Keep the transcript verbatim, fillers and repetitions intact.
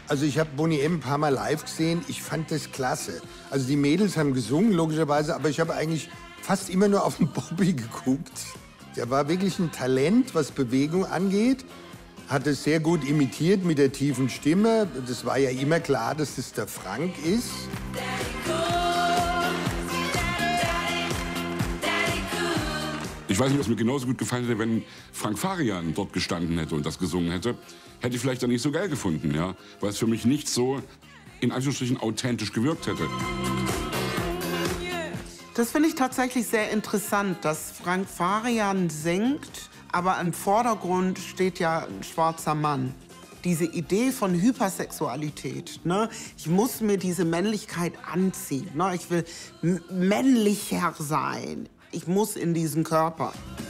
Also ich habe Boney M. ein paar Mal live gesehen. Ich fand das klasse. Also die Mädels haben gesungen, logischerweise, aber ich habe eigentlich fast immer nur auf den Bobby geguckt. Der war wirklich ein Talent, was Bewegung angeht. Hat es sehr gut imitiert mit der tiefen Stimme. Das war ja immer klar, dass das der Frank ist. Ich weiß nicht, was mir genauso gut gefallen hätte, wenn Frank Farian dort gestanden hätte und das gesungen hätte. Hätte ich vielleicht dann nicht so geil gefunden, ja? Weil es für mich nicht so, in Anführungsstrichen, authentisch gewirkt hätte. Das finde ich tatsächlich sehr interessant, dass Frank Farian singt, aber im Vordergrund steht ja ein schwarzer Mann. Diese Idee von Hypersexualität, ne? Ich muss mir diese Männlichkeit anziehen, ne? Ich will männlicher sein. Ich muss in diesen Körper.